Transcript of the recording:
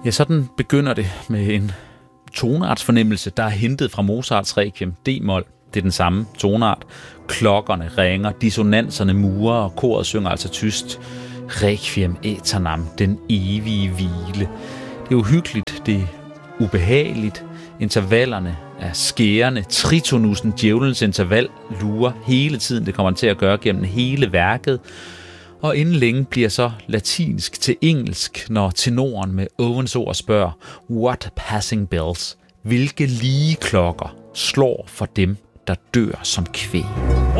Ja, sådan begynder det med en toneartsfornemmelse, der er hentet fra Mozarts Requiem D-mol. Det er den samme toneart. Klokkerne ringer, dissonanserne murer, og koret synger altså tyst. Requiem aeternam, den evige hvile. Det er uhyggeligt, det er ubehageligt. Intervallerne er skærende. Tritonussen, djævelens interval, lurer hele tiden. Det kommer han til at gøre gennem hele værket. Og inden længe bliver så latinsk til engelsk, når tenoren med Owens ord spørger, what passing bells? Hvilke lige klokker slår for dem, der dør som kvæg?